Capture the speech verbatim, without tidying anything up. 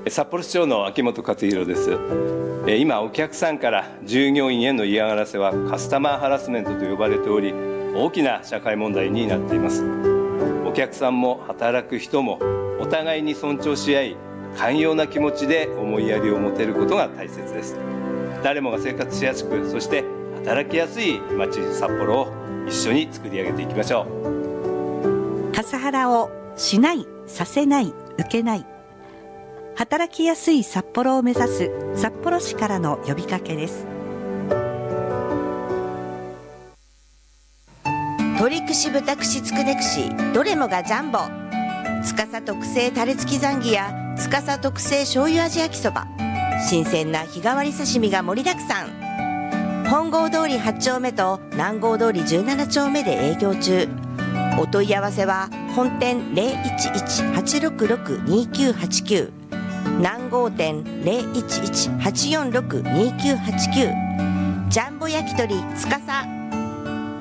札幌市長の秋元克弘です。今お客さんから従業員への嫌がらせはカスタマーハラスメントと呼ばれており、大きな社会問題になっています。お客さんも働く人もお互いに尊重し合い、寛容な気持ちで思いやりを持てることが大切です。誰もが生活しやすく、そして働きやすい街札幌を一緒に作り上げていきましょう。カスハラをしない、させない、受けない、働きやすい札幌を目指す札幌市からの呼びかけです。 鶏串豚串つくね串、どれもがジャンボ。司特製タレ付きザンギや司特製醤油味焼きそば、新鮮な日替わり刺身が盛りだくさん。本郷通りはち丁目と南郷通りじゅうなな丁目で営業中。お問い合わせは本店 ゼロいちいち はちろくろく にきゅうはちきゅう、南郷店 ゼロいちいち はちよんろく にきゅうはちきゅう、ジャンボ焼き鳥司。